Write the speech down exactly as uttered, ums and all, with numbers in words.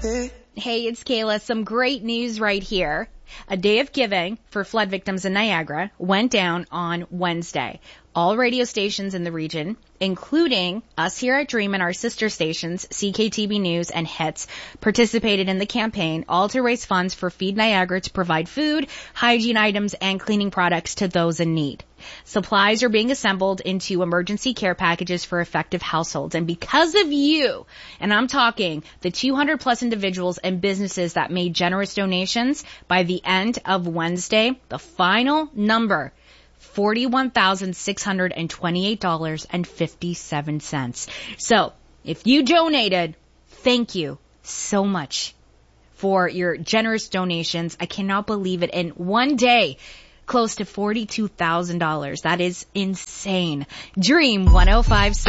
Hey, it's Kayla. Some great news right here. A day of giving for flood victims in Niagara went down on Wednesday. All radio stations in the region, including us here at Dream and our sister stations, C K T V News and Hits, participated in the campaign, all to raise funds for Feed Niagara to provide food, hygiene items, and cleaning products to those in need. Supplies are being assembled into emergency care packages for affected households. And because of you, and I'm talking the two hundred plus individuals and businesses that made generous donations, by the end of Wednesday, the final number, forty-one thousand six hundred twenty-eight dollars and fifty-seven cents. So if you donated, thank you so much for your generous donations. I cannot believe it. In one day, close to forty-two thousand dollars. That is insane. Dream one oh five point six.